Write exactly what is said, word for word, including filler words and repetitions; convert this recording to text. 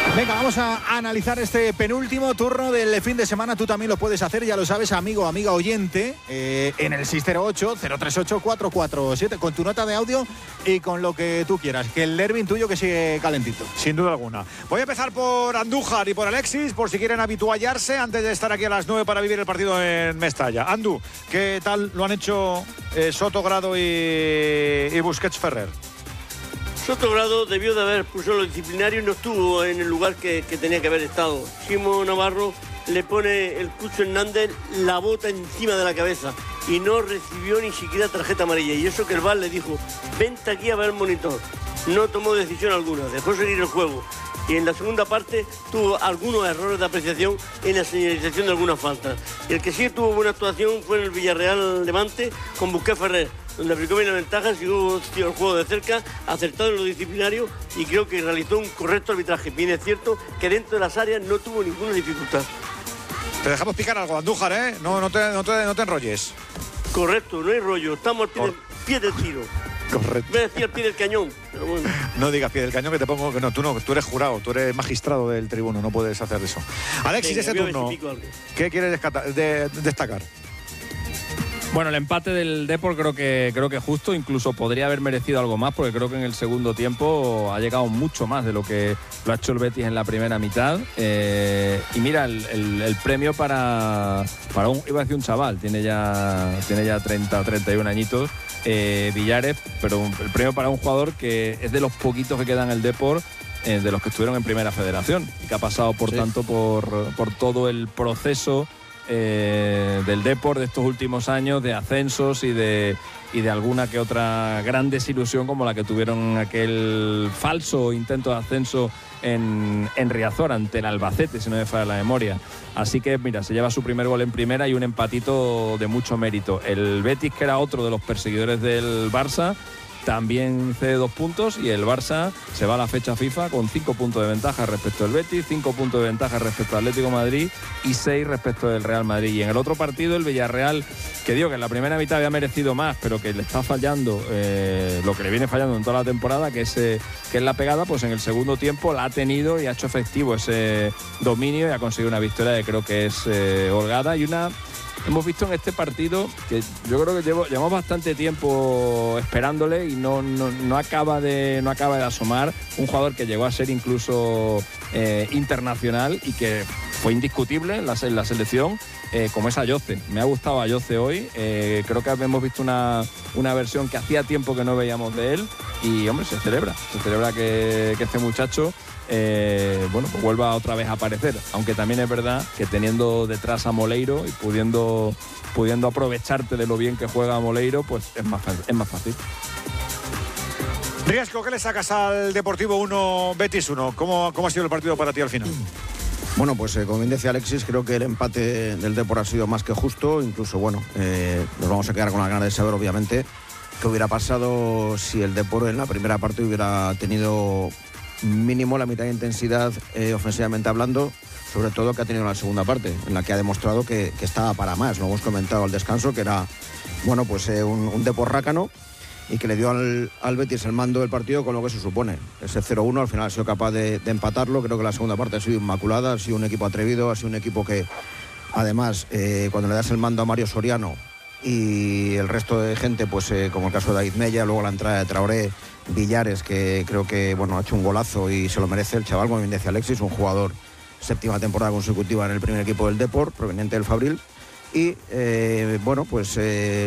Venga, vamos a analizar este penúltimo turno del fin de semana. Tú también lo puedes hacer, ya lo sabes, amigo, amiga oyente, eh, en el seis cero ocho, cero tres ocho, cuatro cuatro siete, con tu nota de audio y con lo que tú quieras. Que el derbi tuyo que sigue calentito. Sin duda alguna. Voy a empezar por Andújar y por Alexis, por si quieren habituallarse antes de estar aquí a las nueve para vivir el partido en Mestalla. Andu, ¿qué tal lo han hecho eh, Soto, Grado y, y Busquets Ferrer? Soto Grado debió de haber pulsado lo disciplinario y no estuvo en el lugar que, que tenía que haber estado. Chimo Navarro le pone el Cucho Hernández la bota encima de la cabeza y no recibió ni siquiera tarjeta amarilla. Y eso que el V A R le dijo, vente aquí a ver el monitor. No tomó decisión alguna, dejó seguir el juego. Y en la segunda parte tuvo algunos errores de apreciación en la señalización de algunas faltas. Y el que sí tuvo buena actuación fue en el Villarreal Levante con Busquets Ferrer, donde aplicó bien la ventaja, siguió el juego de cerca, acertado en lo disciplinario y creo que realizó un correcto arbitraje. Bien es cierto que dentro de las áreas no tuvo ninguna dificultad. Te dejamos picar algo, Andújar, ¿eh? No, no, te, no, te, no te enrolles. Correcto, no hay rollo, estamos al pie, del, pie del tiro. Correcto. Voy a decir al pie del cañón, pero bueno. No digas pie del cañón, que te pongo que no, tú no, tú eres jurado, tú eres magistrado del tribuno, no puedes hacer eso. Alexis, Venga, ese turno, si ¿qué quieres descata, de, destacar? Bueno, el empate del Depor creo que creo que es justo, incluso podría haber merecido algo más, porque creo que en el segundo tiempo ha llegado mucho más de lo que lo ha hecho el Betis en la primera mitad. Eh, y mira, el, el, el premio para, para un, iba a decir un chaval, tiene ya, tiene ya treinta o treinta y un añitos, eh, Villares, pero el premio para un jugador que es de los poquitos que quedan en el Depor, eh, de los que estuvieron en Primera Federación, y que ha pasado, por sí. tanto, por, por todo el proceso Eh, del Depor de estos últimos años, de ascensos y de, y de alguna que otra gran desilusión como la que tuvieron aquel falso intento de ascenso en, en Riazor ante el Albacete, si no me falla la memoria. Así que mira, se lleva su primer gol en primera y un empatito de mucho mérito. El Betis, que era otro de los perseguidores del Barça, también cede dos puntos y el Barça se va a la fecha FIFA con cinco puntos de ventaja respecto al Betis, cinco puntos de ventaja respecto al Atlético de Madrid y seis respecto del Real Madrid. Y en el otro partido, el Villarreal, que digo que en la primera mitad había merecido más, pero que le está fallando eh, lo que le viene fallando en toda la temporada, que es, eh, que es la pegada, pues en el segundo tiempo la ha tenido y ha hecho efectivo ese dominio y ha conseguido una victoria que creo que es eh, holgada y una... Hemos visto en este partido que yo creo que llevo, llevamos bastante tiempo esperándole y no, no, no, acaba de, no acaba de asomar un jugador que llegó a ser incluso eh, internacional y que fue indiscutible en la, en la selección, eh, como es Ayoce. Me ha gustado Ayoce hoy, eh, creo que hemos visto una, una versión que hacía tiempo que no veíamos de él y, hombre, se celebra, se celebra que, que este muchacho Eh, bueno, pues vuelva otra vez a aparecer, aunque también es verdad que teniendo detrás a Moleiro y pudiendo, pudiendo aprovecharte de lo bien que juega Moleiro, pues es más, es más fácil. Riesco, ¿qué le sacas al Deportivo uno, Betis uno? ¿Cómo, ¿Cómo ha sido el partido para ti al final? Bueno, pues eh, como bien decía Alexis, creo que el empate del Depor ha sido más que justo, incluso bueno, eh, nos vamos a quedar con la gana de saber obviamente qué hubiera pasado si el Depor en la primera parte hubiera tenido mínimo la mitad de intensidad eh, ofensivamente hablando, sobre todo que ha tenido en la segunda parte, en la que ha demostrado que, que estaba para más. Lo hemos comentado al descanso, que era bueno, pues eh, un, un Depor rácano y que le dio al, al Betis el mando del partido con lo que se supone. Ese cero uno al final ha sido capaz de, de empatarlo. Creo que la segunda parte ha sido inmaculada, ha sido un equipo atrevido, ha sido un equipo que además eh, cuando le das el mando a Mario Soriano y el resto de gente, pues eh, como el caso de David Mella, luego la entrada de Traoré, Villares, que creo que bueno, ha hecho un golazo y se lo merece el chaval, como bien decía Alexis, un jugador séptima temporada consecutiva en el primer equipo del Depor, proveniente del Fabril. Y eh, bueno, pues eh,